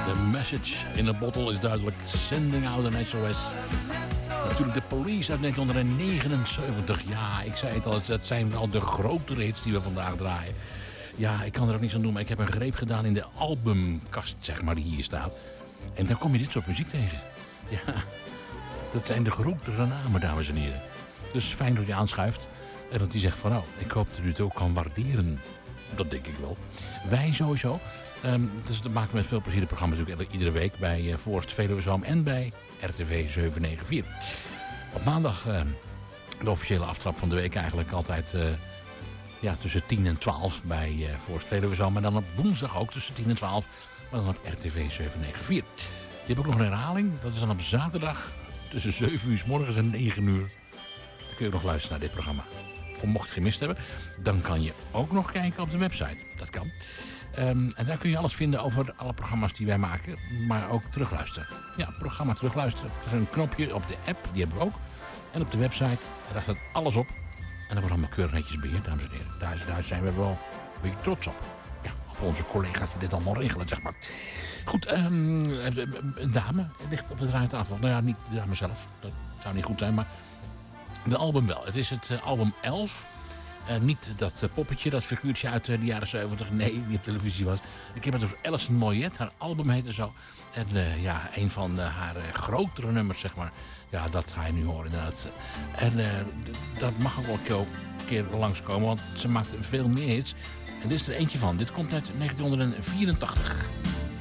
Message in a Bottle is duidelijk. Sending out an SOS. Natuurlijk de Police uit 1979. Ja, ik zei het al, het zijn wel de grotere hits die we vandaag draaien. Ja, ik kan er ook niets aan doen, maar ik heb een greep gedaan in de albumkast, zeg maar, die hier staat. En dan kom je dit soort muziek tegen. Ja, dat zijn de grotere namen, dames en heren. Dus fijn dat je aanschuift. En dat hij zegt van, nou, ik hoop dat u het ook kan waarderen. Dat denk ik wel. Wij sowieso. Dus dat maken we met veel plezier het programma natuurlijk iedere week bij Voorst Veluwe Zoom en bij RTV 794. Op maandag de officiële aftrap van de week eigenlijk altijd tussen 10 en 12 bij Voorst Veluwe Zoom. En dan op woensdag ook tussen 10 en 12, maar dan op RTV 794. Je hebt ook nog een herhaling. Dat is dan op zaterdag tussen 7 uur 's morgens en 9 uur. Dan kun je nog luisteren naar dit programma. Of mocht je gemist hebben, dan kan je ook nog kijken op de website. Dat kan. En daar kun je alles vinden over alle programma's die wij maken, maar ook terugluisteren. Ja, programma terugluisteren. Er is een knopje op de app, die hebben we ook. En op de website, daar staat alles op. En dat wordt allemaal keurig netjes beheerd, dames en heren. Daar zijn we wel een beetje trots op. Ja, op onze collega's die dit allemaal regelen, zeg maar. Goed, een dame ligt op de draaitafel. Nou ja, niet de dame zelf. Dat zou niet goed zijn, maar de album wel. Het is het album 11. Niet dat poppetje, dat figuurtje uit de jaren 70. Nee, die op televisie was. Ik heb het over Alison Moyet. Haar album heette zo. En een van haar grotere nummers, zeg maar. Ja, dat ga je nu horen inderdaad. En dat mag ook wel een keer langskomen. Want ze maakt veel meer hits. En dit is er eentje van. Dit komt uit 1984.